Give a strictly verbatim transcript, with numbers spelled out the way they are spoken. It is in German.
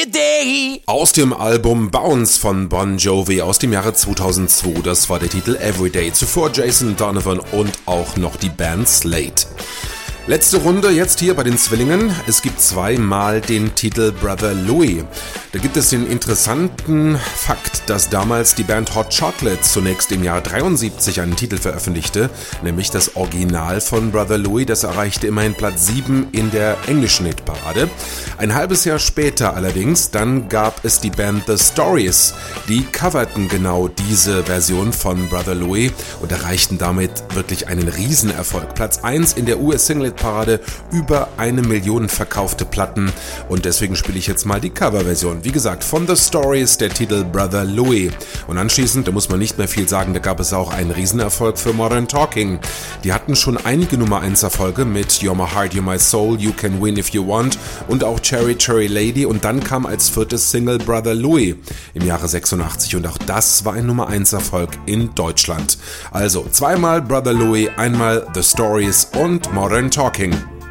every day. Aus dem Album Bounce von Bon Jovi aus dem Jahre zweitausendzwei, das war der Titel Everyday. Zuvor Jason Donovan und auch noch die Band Slate. Letzte Runde jetzt hier bei den Zwillingen. Es gibt zweimal den Titel Brother Louie. Da gibt es den interessanten Fakt, dass damals die Band Hot Chocolate zunächst im Jahr dreiundsiebzig einen Titel veröffentlichte, nämlich das Original von Brother Louie. Das erreichte immerhin Platz sieben in der englischen Hitparade. Ein halbes Jahr später allerdings, dann gab es die Band The Stories. Die coverten genau diese Version von Brother Louie und erreichten damit wirklich einen Riesenerfolg. Platz eins in der U S-Single Parade, über eine Million verkaufte Platten und deswegen spiele ich jetzt mal die Coverversion. Wie gesagt, von The Stories, der Titel Brother Louie. Und anschließend, da muss man nicht mehr viel sagen, da gab es auch einen Riesenerfolg für Modern Talking. Die hatten schon einige Nummer eins Erfolge mit You're My Heart, You're My Soul, You Can Win If You Want und auch Cherry Cherry Lady und dann kam als viertes Single Brother Louie im Jahre sechsundachtzig und auch das war ein Nummer eins Erfolg in Deutschland. Also zweimal Brother Louie, einmal The Stories und Modern Talking.